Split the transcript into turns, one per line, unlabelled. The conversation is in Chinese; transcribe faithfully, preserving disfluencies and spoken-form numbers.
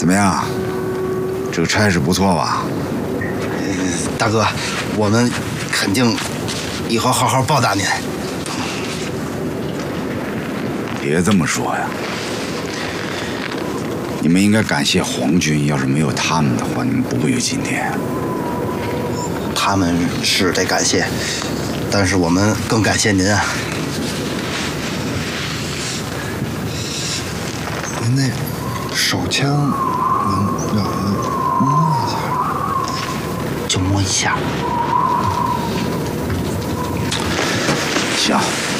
怎么样？这个差事不错吧？
呃，大哥，我们肯定以后好好报答您。
别这么说呀，你们应该感谢皇军，要是没有他们的话，你们不会有今天。
他们是得感谢，但是我们更感谢您啊。
您那手枪能让我摸一下？
就摸一下。
行。